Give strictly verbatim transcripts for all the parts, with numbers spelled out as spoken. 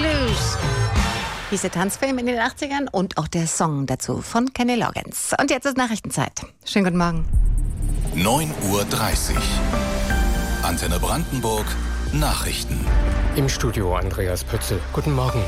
Blues. Hieß der Tanzfilm in den achtzigern und auch der Song dazu von Kenny Loggins. Und jetzt ist Nachrichtenzeit. Schönen guten Morgen. neun Uhr dreißig. Antenne Brandenburg. Nachrichten. Im Studio Andreas Pützel. Guten Morgen.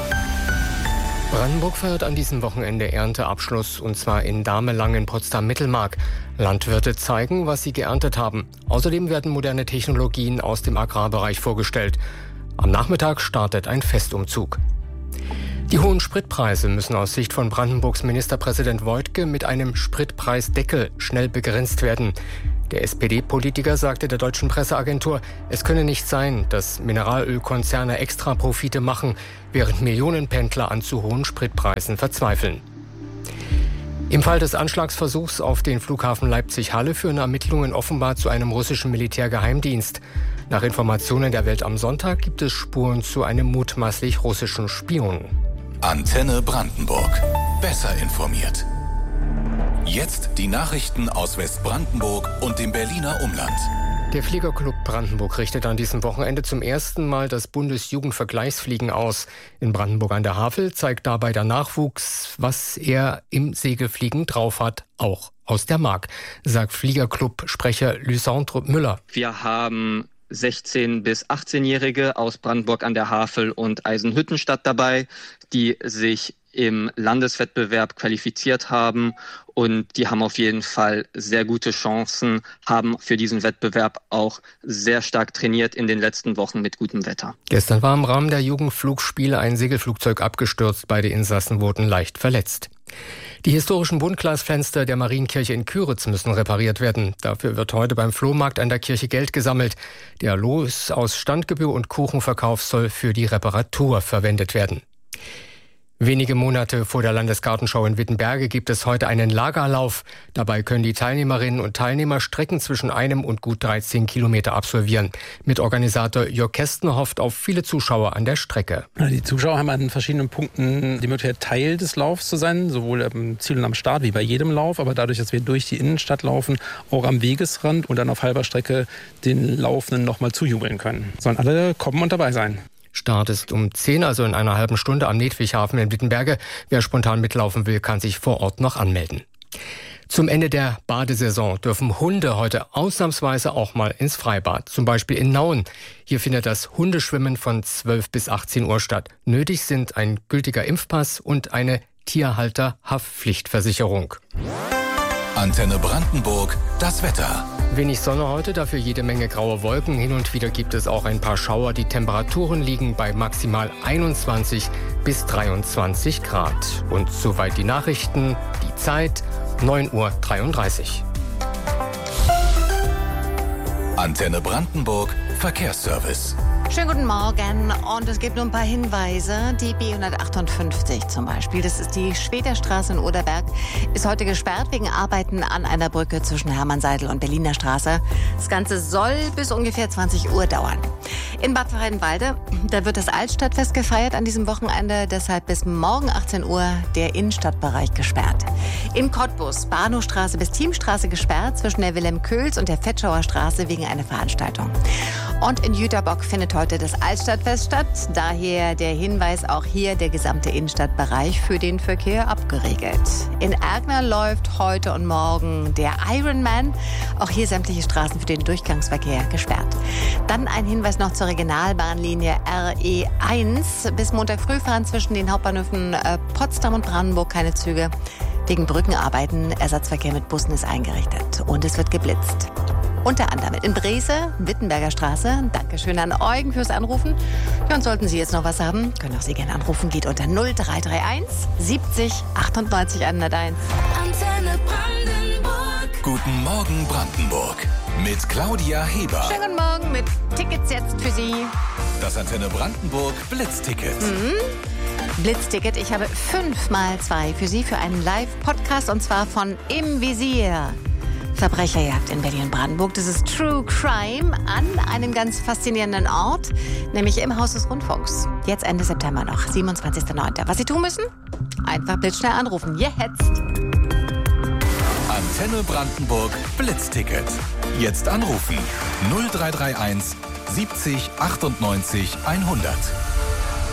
Brandenburg feiert an diesem Wochenende Ernteabschluss, und zwar in Damelang, Potsdam-Mittelmark. Landwirte zeigen, was sie geerntet haben. Außerdem werden moderne Technologien aus dem Agrarbereich vorgestellt. Am Nachmittag startet ein Festumzug. Die hohen Spritpreise müssen aus Sicht von Brandenburgs Ministerpräsident Woidke mit einem Spritpreisdeckel schnell begrenzt werden. Der S P D-Politiker sagte der deutschen Presseagentur, es könne nicht sein, dass Mineralölkonzerne extra Profite machen, während Millionen Pendler an zu hohen Spritpreisen verzweifeln. Im Fall des Anschlagsversuchs auf den Flughafen Leipzig-Halle führen Ermittlungen offenbar zu einem russischen Militärgeheimdienst. Nach Informationen der Welt am Sonntag gibt es Spuren zu einem mutmaßlich russischen Spion. Antenne Brandenburg. Besser informiert. Jetzt die Nachrichten aus Westbrandenburg und dem Berliner Umland. Der Fliegerclub Brandenburg richtet an diesem Wochenende zum ersten Mal das Bundesjugendvergleichsfliegen aus. In Brandenburg an der Havel zeigt dabei der Nachwuchs, was er im Segelfliegen drauf hat, auch aus der Mark, sagt Fliegerclub-Sprecher Lysandre Müller. Wir haben sechzehn- bis achtzehnjährige aus Brandenburg an der Havel und Eisenhüttenstadt dabei, die sich im Landeswettbewerb qualifiziert haben, und die haben auf jeden Fall sehr gute Chancen, haben für diesen Wettbewerb auch sehr stark trainiert in den letzten Wochen mit gutem Wetter. Gestern war im Rahmen der Jugendflugspiele ein Segelflugzeug abgestürzt. Beide Insassen wurden leicht verletzt. Die historischen Buntglasfenster der Marienkirche in Küritz müssen repariert werden. Dafür wird heute beim Flohmarkt an der Kirche Geld gesammelt. Der Los aus Standgebühr und Kuchenverkauf soll für die Reparatur verwendet werden. Wenige Monate vor der Landesgartenschau in Wittenberge gibt es heute einen Lagerlauf. Dabei können die Teilnehmerinnen und Teilnehmer Strecken zwischen einem und gut dreizehn Kilometer absolvieren. Mitorganisator Jörg Kästen hofft auf viele Zuschauer an der Strecke. Die Zuschauer haben an verschiedenen Punkten die Möglichkeit, Teil des Laufs zu sein, sowohl am Ziel und am Start wie bei jedem Lauf. Aber dadurch, dass wir durch die Innenstadt laufen, auch am Wegesrand und dann auf halber Strecke den Laufenden nochmal zujubeln können. Sollen alle kommen und dabei sein. Start ist um zehn, also in einer halben Stunde am Nedwighafen in Wittenberge. Wer spontan mitlaufen will, kann sich vor Ort noch anmelden. Zum Ende der Badesaison dürfen Hunde heute ausnahmsweise auch mal ins Freibad, zum Beispiel in Nauen. Hier findet das Hundeschwimmen von zwölf bis achtzehn Uhr statt. Nötig sind ein gültiger Impfpass und eine Tierhalterhaftpflichtversicherung. Antenne Brandenburg, das Wetter. Wenig Sonne heute, dafür jede Menge graue Wolken. Hin und wieder gibt es auch ein paar Schauer. Die Temperaturen liegen bei maximal einundzwanzig bis dreiundzwanzig Grad. Und soweit die Nachrichten, die Zeit neun Uhr dreiunddreißig. Antenne Brandenburg, Verkehrsservice. Schönen guten Morgen, und es gibt nur ein paar Hinweise. Die B hundertachtundfünfzig zum Beispiel, das ist die Schwederstraße in Oderberg, ist heute gesperrt wegen Arbeiten an einer Brücke zwischen Hermannseidel und Berliner Straße. Das Ganze soll bis ungefähr zwanzig Uhr dauern. In Bad Freienwalde, da wird das Altstadtfest gefeiert an diesem Wochenende, deshalb bis morgen achtzehn Uhr der Innenstadtbereich gesperrt. In Cottbus, Bahnhofstraße bis Thiemstraße gesperrt, zwischen der Wilhelm-Köhls und der Fetschauer Straße wegen einer Veranstaltung. Und in Jüterbock findet heute das Altstadtfest statt. Daher der Hinweis, auch hier der gesamte Innenstadtbereich für den Verkehr abgeregelt. In Ergner läuft heute und morgen der Ironman. Auch hier sämtliche Straßen für den Durchgangsverkehr gesperrt. Dann ein Hinweis noch zur Regionalbahnlinie R E eins. Bis Montag früh fahren zwischen den Hauptbahnhöfen Potsdam und Brandenburg keine Züge. Wegen Brückenarbeiten, Ersatzverkehr mit Bussen ist eingerichtet. Und es wird geblitzt. Unter anderem in Brese, Wittenberger Straße. Dankeschön an Eugen fürs Anrufen. Ja, und sollten Sie jetzt noch was haben, können auch Sie gerne anrufen. Geht unter null drei drei eins siebzig achtundneunzig hunderteins. Antenne Brandenburg. Guten Morgen Brandenburg. Mit Claudia Heber. Schönen guten Morgen mit Tickets jetzt für Sie. Das Antenne Brandenburg Blitzticket. Mhm. Blitzticket. Ich habe fünf mal zwei für Sie für einen Live-Podcast, und zwar von Im Visier. Verbrecherjagd in Berlin-Brandenburg. Das ist True Crime an einem ganz faszinierenden Ort, nämlich im Haus des Rundfunks. Jetzt Ende September noch, siebenundzwanzigster neunter Was Sie tun müssen? Einfach blitzschnell anrufen. Jetzt! Antenne Brandenburg Blitzticket. Jetzt anrufen. null drei drei eins siebzig achtundneunzig hundert.